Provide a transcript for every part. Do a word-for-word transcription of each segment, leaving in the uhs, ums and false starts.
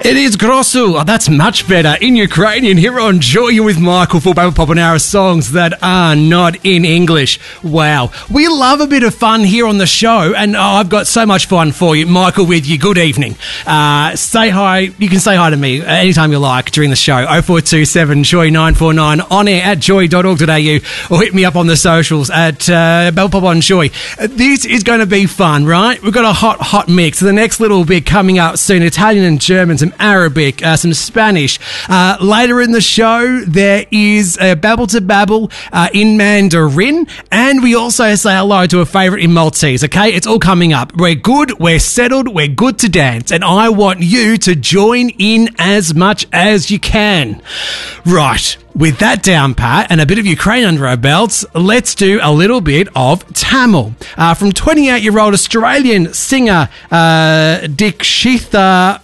It is Grosu. Oh, that's much better. In Ukrainian, here on Joy, you're with Michael for Babble Pop, an hour of songs that are not in English. Wow. We love a bit of fun here on the show, and oh, I've got so much fun for you. Michael with you. Good evening. Uh, say hi. You can say hi to me anytime you like during the show. oh four two seven Joy nine four nine, on air at joy dot org dot a u, or hit me up on the socials at uh, Babble Pop on Joy. Uh, this is going to be fun, right? We've got a hot, hot mix. So the next little bit coming up soon, Italian and German, some Arabic, uh, some Spanish. Uh, later in the show, there is uh, Babble to Babble uh, in Mandarin, and we also say hello to a favourite in Maltese, okay? It's all coming up. We're good, we're settled, we're good to dance, and I want you to join in as much as you can. Right. With that down pat and a bit of Ukraine under our belts, let's do a little bit of Tamil. Uh, from twenty-eight-year-old Australian singer uh, Dikshitha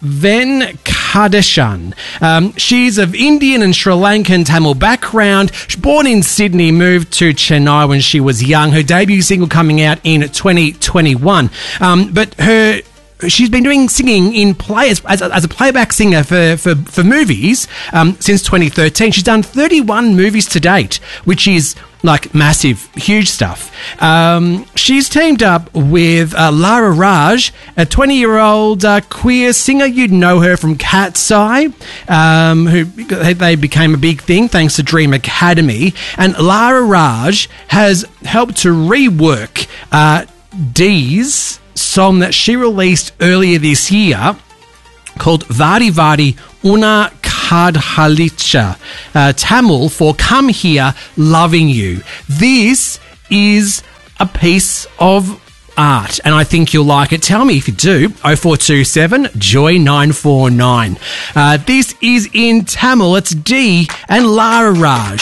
Venkadeshan. Um, she's of Indian and Sri Lankan Tamil background. She's born in Sydney, moved to Chennai when she was young. Her debut single coming out in twenty twenty-one. Um, but her... She's been doing singing in play as, as, a, as a playback singer for, for, for movies um, since twenty thirteen. She's done thirty-one movies to date, which is like massive, huge stuff. Um, she's teamed up with uh, Lara Raj, a twenty-year-old uh, queer singer. You'd know her from Cat's Eye, um, who they became a big thing thanks to Dream Academy. And Lara Raj has helped to rework uh, Dee's song that she released earlier this year called Vadi Vadi Una Kadhalicha, uh, Tamil for Come Here Loving You. This is a piece of art, and I think you'll like it. Tell me if you do. oh four two seven Joy nine four nine. Uh, this is in Tamil. It's Dee and Lara Raj.